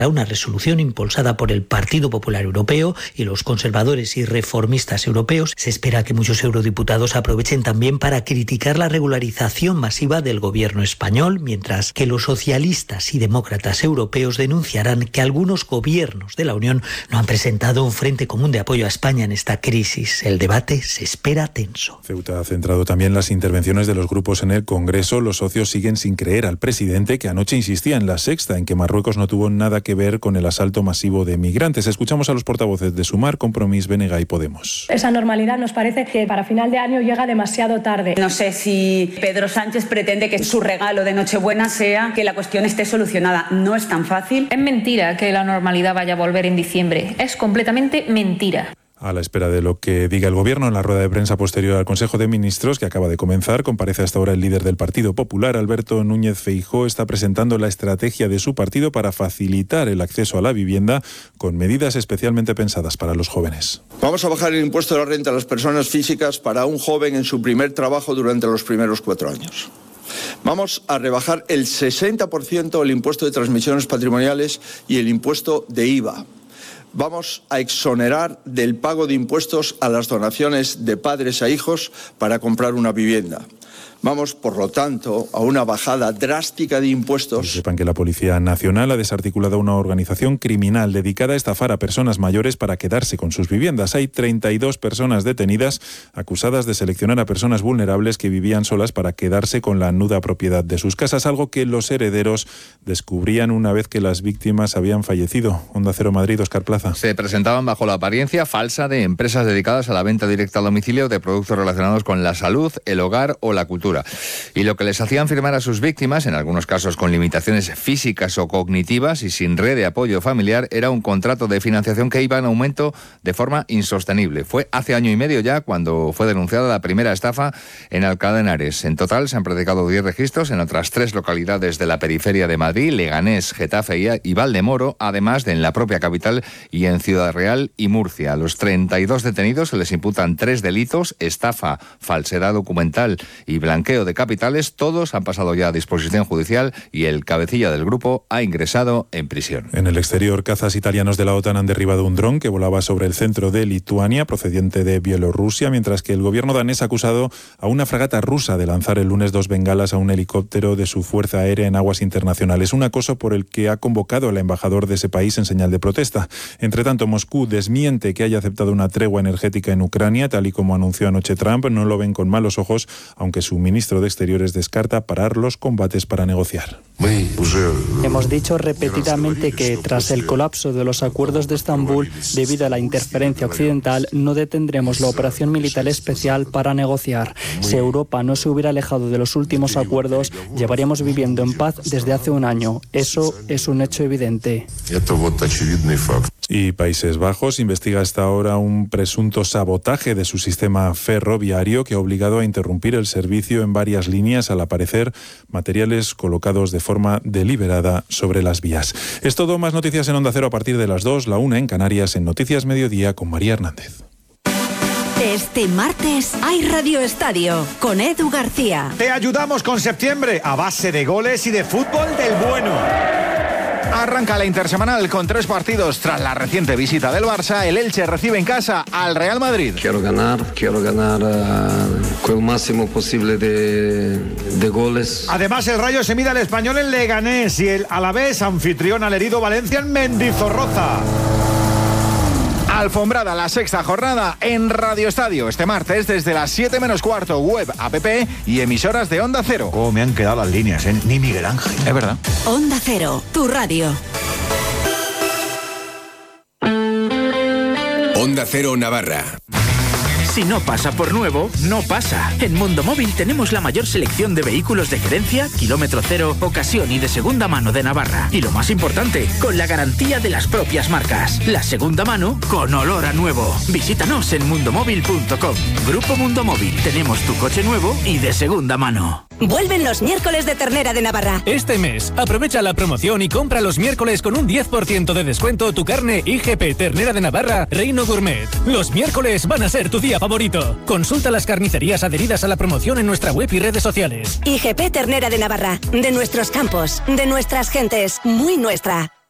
Una resolución impulsada por el Partido Popular Europeo y los conservadores y reformistas europeos. Se espera que muchos eurodiputados aprovechen también para criticar la regularización masiva del gobierno español, mientras que los socialistas y demócratas europeos denunciarán que algunos gobiernos de la Unión no han presentado un frente común de apoyo a España en esta crisis. El debate se espera tenso. Ceuta ha centrado también las intervenciones de los grupos en el Congreso. Los socios siguen sin creer al presidente, que anoche insistía en La Sexta en que Marruecos no tuvo nada que ver con el asalto masivo de migrantes. Escuchamos a los portavoces de Sumar, Compromís, BNG y Podemos. Esa normalidad nos parece que para final de año llega demasiado tarde. No sé si Pedro Sánchez pretende que su regalo de Nochebuena sea que la cuestión esté solucionada. No es tan fácil. Es mentira que la normalidad vaya a volver en diciembre. Es completamente mentira. A la espera de lo que diga el Gobierno en la rueda de prensa posterior al Consejo de Ministros, que acaba de comenzar, comparece hasta ahora el líder del Partido Popular, Alberto Núñez Feijóo, está presentando la estrategia de su partido para facilitar el acceso a la vivienda con medidas especialmente pensadas para los jóvenes. Vamos a bajar el impuesto de la renta a las personas físicas para un joven en su primer trabajo durante los primeros 4 años. Vamos a rebajar el 60% el impuesto de transmisiones patrimoniales y el impuesto de IVA. Vamos a exonerar del pago de impuestos a las donaciones de padres a hijos para comprar una vivienda. Vamos, por lo tanto, a una bajada drástica de impuestos. Y sepan que la Policía Nacional ha desarticulado una organización criminal dedicada a estafar a personas mayores para quedarse con sus viviendas. Hay 32 personas detenidas acusadas de seleccionar a personas vulnerables que vivían solas para quedarse con la nuda propiedad de sus casas, algo que los herederos descubrían una vez que las víctimas habían fallecido. Onda Cero Madrid, Óscar Plaza. Se presentaban bajo la apariencia falsa de empresas dedicadas a la venta directa a domicilio de productos relacionados con la salud, el hogar o la cultura. Y lo que les hacían firmar a sus víctimas, en algunos casos con limitaciones físicas o cognitivas y sin red de apoyo familiar, era un contrato de financiación que iba en aumento de forma insostenible. Fue hace 1 año y medio ya cuando fue denunciada la primera estafa en Alcalá de Henares. En total se han practicado 10 registros en otras 3 localidades de la periferia de Madrid, Leganés, Getafe y Valdemoro, además de en la propia capital y en Ciudad Real y Murcia. A los 32 detenidos se les imputan 3 delitos: estafa, falsedad documental y blanqueo de capitales. Todos han pasado ya a disposición judicial y el cabecilla del grupo ha ingresado en prisión. En el exterior, cazas italianos de la OTAN han derribado un dron que volaba sobre el centro de Lituania, procedente de Bielorrusia, mientras que el gobierno danés ha acusado a una fragata rusa de lanzar el lunes 2 bengalas a un helicóptero de su fuerza aérea en aguas internacionales. Un acoso por el que ha convocado al embajador de ese país en señal de protesta. Entre tanto, Moscú desmiente que haya aceptado una tregua energética en Ucrania, tal y como anunció anoche Trump. No lo ven con malos ojos, aunque su ministro de Exteriores descarta parar los combates para negociar. Hemos dicho repetidamente que tras el colapso de los acuerdos de Estambul, debido a la interferencia occidental, no detendremos la operación militar especial para negociar. Si Europa no se hubiera alejado de los últimos acuerdos, llevaríamos viviendo en paz desde hace 1 año. Eso es un hecho evidente. Y Países Bajos investiga hasta ahora un presunto sabotaje de su sistema ferroviario que ha obligado a interrumpir el servicio en varias líneas al aparecer materiales colocados de forma deliberada sobre las vías. Es todo. Más noticias en Onda Cero a partir de las 2, la 1 en Canarias, en Noticias Mediodía con María Hernández. Este martes hay Radio Estadio con Edu García. Te ayudamos con septiembre a base de goles y de fútbol del bueno. Arranca la intersemanal con 3 partidos. Tras la reciente visita del Barça, el Elche recibe en casa al Real Madrid. Quiero ganar con el máximo posible de goles. Además, el Rayo se mide al Español en Leganés y el Alavés, anfitrión al herido Valencia en Mendizorroza. Alfombrada la 6ª jornada en Radio Estadio este martes desde las 7 menos cuarto, web, app y emisoras de Onda Cero. Oh, me han quedado las líneas, ni Miguel Ángel. Es verdad. Onda Cero, tu radio. Onda Cero Navarra. Si no pasa por nuevo, no pasa. En Mundo Móvil tenemos la mayor selección de vehículos de gerencia, kilómetro cero, ocasión y de segunda mano de Navarra. Y lo más importante, con la garantía de las propias marcas. La segunda mano con olor a nuevo. Visítanos en mundomóvil.com. Grupo Mundo Móvil. Tenemos tu coche nuevo y de segunda mano. Vuelven los miércoles de ternera de Navarra. Este mes, aprovecha la promoción y compra los miércoles con un 10% de descuento tu carne IGP Ternera de Navarra Reino Gourmet. Los miércoles van a ser tu día favorito. Consulta las carnicerías adheridas a la promoción en nuestra web y redes sociales. IGP Ternera de Navarra. De nuestros campos, de nuestras gentes, muy nuestra.